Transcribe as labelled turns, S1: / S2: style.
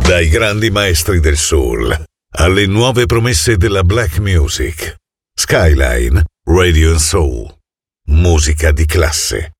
S1: Dai grandi maestri del soul alle nuove promesse della black music. Skyline Radio and Soul. Musica di classe.